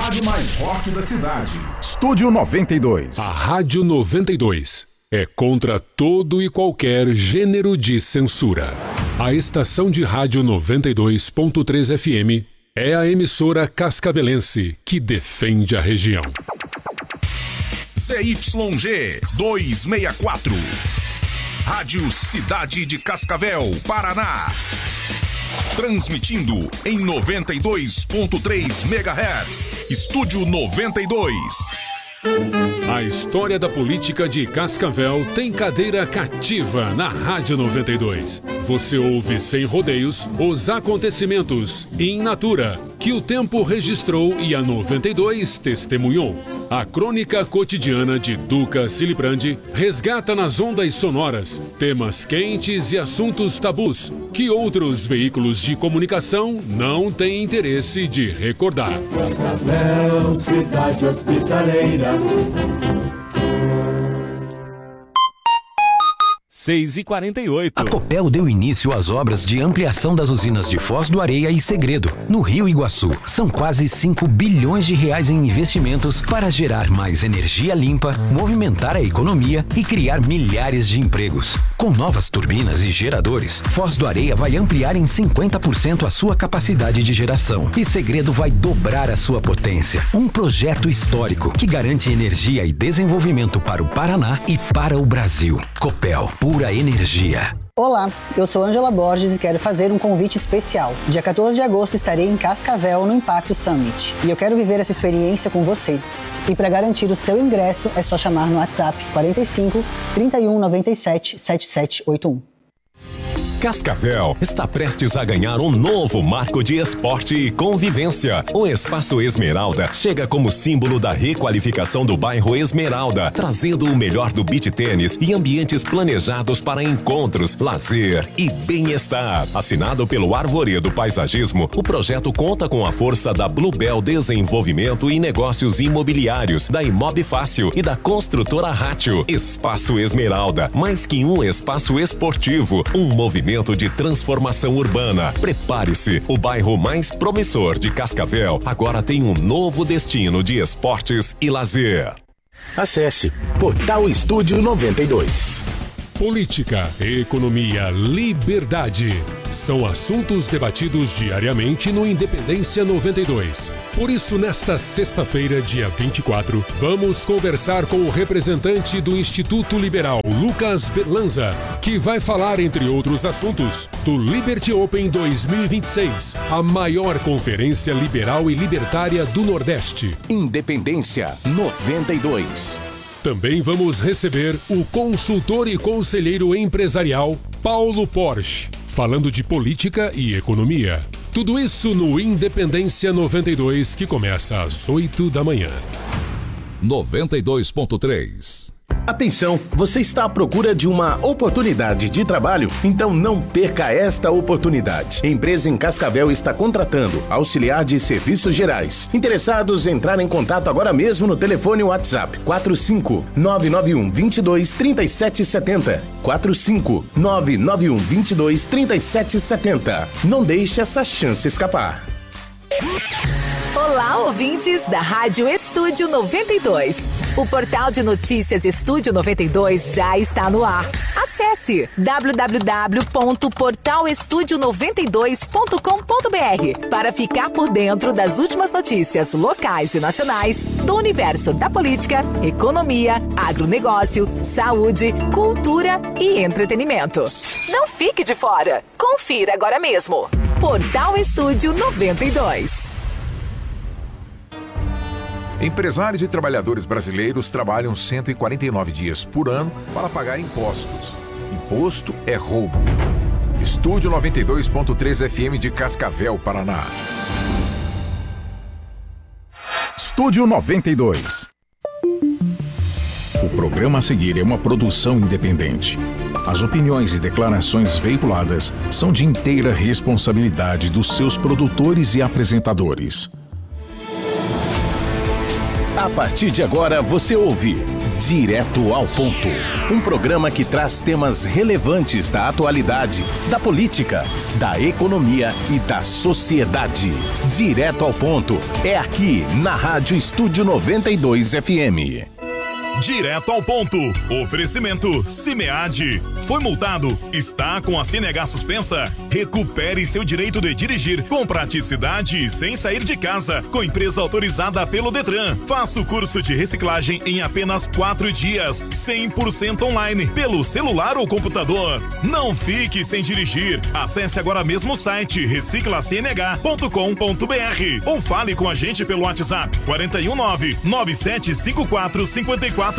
rádio mais rock da cidade. Estúdio 92. A Rádio 92 é contra todo e qualquer gênero de censura. A estação de rádio 92.3 FM é a emissora cascavelense que defende a região. ZYG 264. Rádio Cidade de Cascavel, Paraná. Transmitindo em 92.3 MHz. Estúdio 92. A história da política de Cascavel tem cadeira cativa na Rádio 92. Você ouve sem rodeios os acontecimentos in natura que o tempo registrou e a 92 testemunhou. A crônica cotidiana de Duca Silibrandi resgata nas ondas sonoras temas quentes e assuntos tabus que outros veículos de comunicação não têm interesse de recordar. Cascavel, cidade hospitaleira. 6h48. A Copel deu início às obras de ampliação das usinas de Foz do Areia e Segredo, no Rio Iguaçu. São quase 5 bilhões de reais em investimentos para gerar mais energia limpa, movimentar a economia e criar milhares de empregos. Com novas turbinas e geradores, Foz do Areia vai ampliar em 50% a sua capacidade de geração e Segredo vai dobrar a sua potência. Um projeto histórico que garante energia e desenvolvimento para o Paraná e para o Brasil. Copel, pura energia. Olá, eu sou Ângela Borges e quero fazer um convite especial. Dia 14 de agosto estarei em Cascavel no Impacto Summit e eu quero viver essa experiência com você. E para garantir o seu ingresso é só chamar no WhatsApp 45 31 97 7781. Cascavel está prestes a ganhar um novo marco de esporte e convivência. O Espaço Esmeralda chega como símbolo da requalificação do bairro Esmeralda, trazendo o melhor do beach tênis e ambientes planejados para encontros, lazer e bem-estar. Assinado pelo Arvoredo Paisagismo, o projeto conta com a força da Bluebell Desenvolvimento e Negócios Imobiliários, da Imob Fácil e da construtora Rátio. Espaço Esmeralda, mais que um espaço esportivo, um movimento de transformação urbana. Prepare-se, o bairro mais promissor de Cascavel agora tem um novo destino de esportes e lazer. Acesse Portal Estúdio 92. Política, economia, liberdade. São assuntos debatidos diariamente no Independência 92. Por isso, nesta sexta-feira, dia 24, vamos conversar com o representante do Instituto Liberal, Lucas Berlanza, que vai falar, entre outros assuntos, do Liberty Open 2026, a maior conferência liberal e libertária do Nordeste. Independência 92. Também vamos receber o consultor e conselheiro empresarial Paulo Porsche, falando de política e economia. Tudo isso no Independência 92, que começa às 8 da manhã. 92.3. Atenção, você está à procura de uma oportunidade de trabalho? Então não perca esta oportunidade. A empresa em Cascavel está contratando auxiliar de serviços gerais. Interessados, entrar em contato agora mesmo no telefone WhatsApp 45 991 22 37 70. 45 991 22 37 70. Não deixe essa chance escapar. Olá, ouvintes da Rádio Estúdio 92. O portal de notícias Estúdio 92 já está no ar. Acesse www.portalestudio92.com.br para ficar por dentro das últimas notícias locais e nacionais do universo da política, economia, agronegócio, saúde, cultura e entretenimento. Não fique de fora. Confira agora mesmo. Portal Estúdio 92. Empresários e trabalhadores brasileiros trabalham 149 dias por ano para pagar impostos. Imposto é roubo. Estúdio 92.3 FM de Cascavel, Paraná. Estúdio 92. O programa a seguir é uma produção independente. As opiniões e declarações veiculadas são de inteira responsabilidade dos seus produtores e apresentadores. A partir de agora você ouve Direto ao Ponto. Um programa que traz temas relevantes da atualidade, da política, da economia e da sociedade. Direto ao Ponto é aqui na Rádio Estúdio 92 FM. Direto ao ponto. Oferecimento Cimead. Foi multado? Está com a CNH suspensa? Recupere seu direito de dirigir com praticidade e sem sair de casa. Com empresa autorizada pelo Detran. Faça o curso de reciclagem em apenas 4 dias. 100% online. Pelo celular ou computador. Não fique sem dirigir. Acesse agora mesmo o site reciclacnh.com.br ou fale com a gente pelo WhatsApp 419-9754-5421.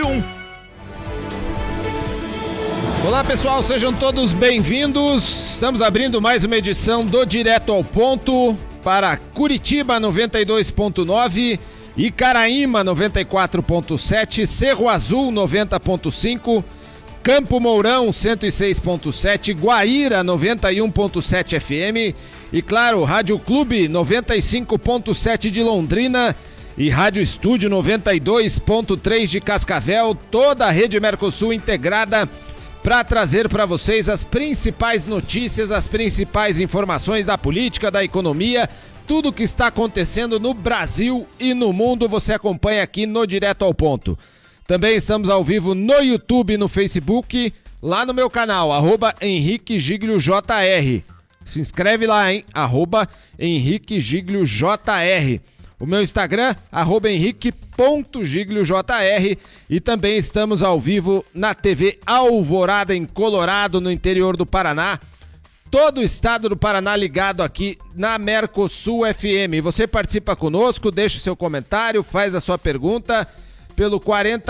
Olá pessoal, sejam todos bem-vindos. Estamos abrindo mais uma edição do Direto ao Ponto para Curitiba 92.9, Icaraíma 94.7, Cerro Azul 90.5, Campo Mourão 106.7, Guaíra 91.7 FM e claro, Rádio Clube 95.7 de Londrina e Rádio Estúdio 92.3 de Cascavel, toda a rede Mercosul integrada para trazer para vocês as principais notícias, as principais informações da política, da economia, tudo o que está acontecendo no Brasil e no mundo, você acompanha aqui no Direto ao Ponto. Também estamos ao vivo no YouTube e no Facebook, lá no meu canal, @HenriqueGiglioJR. Se inscreve lá, hein? @HenriqueGiglioJR. O meu Instagram, @henrique.gigliojr, e também estamos ao vivo na TV Alvorada, em Colorado, no interior do Paraná. Todo o estado do Paraná ligado aqui na Mercosul FM. Você participa conosco, deixa o seu comentário, faz a sua pergunta pelo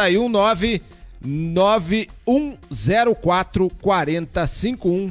419-9104-4051.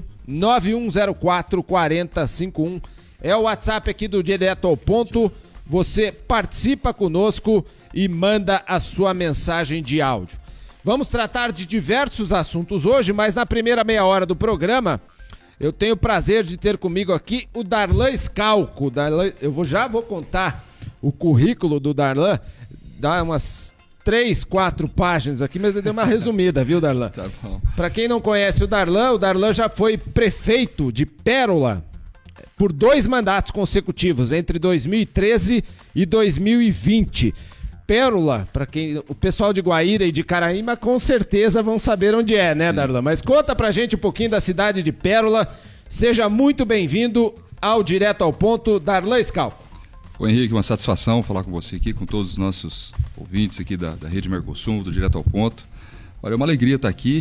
9104-4051 é o WhatsApp aqui do Direto ao Ponto. Você participa conosco e manda a sua mensagem de áudio. Vamos tratar de diversos assuntos hoje, mas na primeira meia hora do programa, eu tenho o prazer de ter comigo aqui o Darlan Scalco. Eu já vou contar o currículo do Darlan, dá umas 3, 4 páginas aqui, mas eu dei uma resumida, viu, Darlan? Tá bom. Pra quem não conhece o Darlan já foi prefeito de Pérola por 2 mandatos consecutivos, entre 2013 e 2020. Pérola, para quem o pessoal de Guaíra e de Caraíma com certeza vão saber onde é, né, Darlan? Mas conta pra gente um pouquinho da cidade de Pérola. Seja muito bem-vindo ao Direto ao Ponto, Darlan Scalco. Ô Henrique, uma satisfação falar com você aqui, com todos os nossos ouvintes aqui da Rede Mercosul, do Direto ao Ponto. Olha, é uma alegria estar aqui